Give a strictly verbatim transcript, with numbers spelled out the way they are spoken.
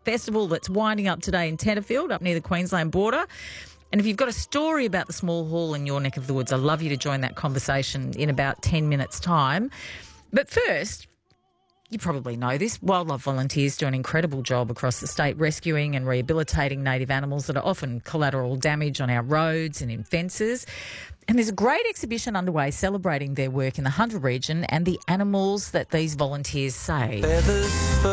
festival that's winding up today in Tenterfield, up near the Queensland border. And if you've got a story about the Small Hall in your neck of the woods, I'd love you to join that conversation in about ten minutes' time. But first, you probably know this, wildlife volunteers do an incredible job across the state rescuing and rehabilitating native animals that are often collateral damage on our roads and in fences. And there's a great exhibition underway celebrating their work in the Hunter region and the animals that these volunteers save.